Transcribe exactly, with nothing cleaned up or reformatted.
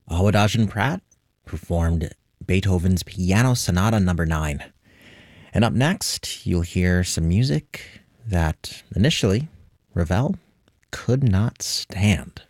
Awadajan Pratt performed Beethoven's Piano Sonata Number nine. And up next, you'll hear some music that initially Ravel could not stand.